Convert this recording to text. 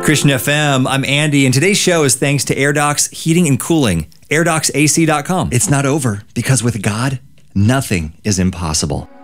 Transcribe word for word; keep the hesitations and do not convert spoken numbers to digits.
Christian F M. I'm Andy, and today's show is thanks to AirDocs Heating and Cooling. air docs A C dot com. It's not over, because with God, nothing is impossible.